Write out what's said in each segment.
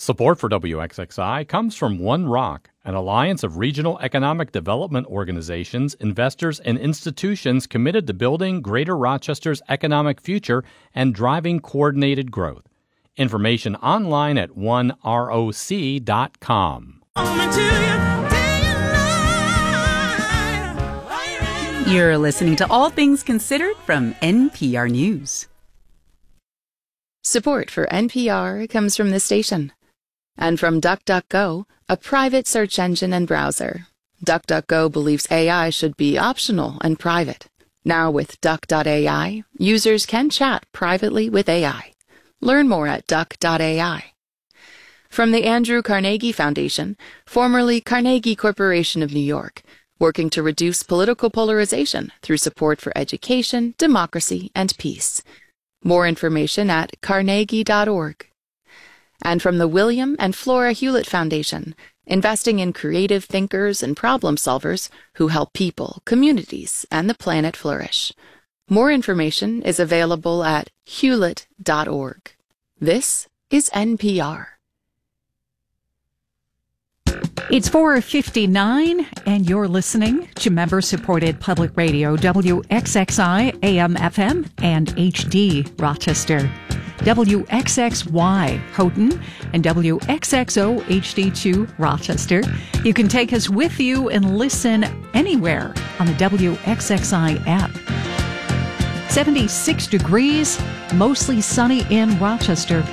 Support for WXXI comes from One Rock, an alliance of regional economic development organizations, investors, and institutions committed to building Greater Rochester's economic future and driving coordinated growth. Information online at oneroc.com. You're listening to All Things Considered from NPR News. Support for NPR comes from this station and from DuckDuckGo, a private search engine and browser. DuckDuckGo believes AI should be optional and private. Now with Duck.ai, users can chat privately with AI. Learn more at Duck.ai. From the Andrew Carnegie Foundation, formerly Carnegie Corporation of New York, working to reduce political polarization through support for education, democracy, and peace. More information at carnegie.org. And from the William and Flora Hewlett Foundation, investing in creative thinkers and problem solvers who help people, communities, and the planet flourish. More information is available at hewlett.org. This is NPR. It's 4:59, and you're listening to member-supported public radio WXXI AM/FM and HD Rochester, WXXY Houghton, and WXXO HD2 Rochester. You can take us with you and listen anywhere on the WXXI app. 76 degrees, mostly sunny in Rochester.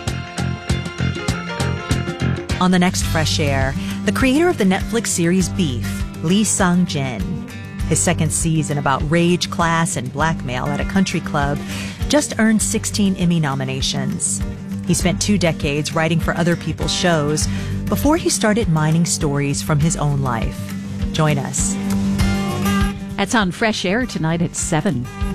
On the next Fresh Air, the creator of the Netflix series Beef, Lee Sang-jin. His second season about rage, class, and blackmail at a country club just earned 16 Emmy nominations. He spent 2 decades writing for other people's shows before he started mining stories from his own life. Join us. That's on Fresh Air tonight at 7.